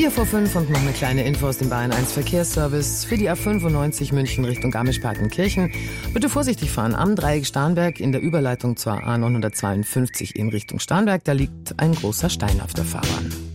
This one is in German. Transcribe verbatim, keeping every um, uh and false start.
Vier vor fünf und noch eine kleine Info aus dem Bayern eins Verkehrsservice für die A fünfundneunzig München Richtung Garmisch-Partenkirchen. Bitte vorsichtig fahren am Dreieck Starnberg in der Überleitung zur A neunhundertzweiundfünfzig in Richtung Starnberg. Da liegt ein großer Stein auf der Fahrbahn.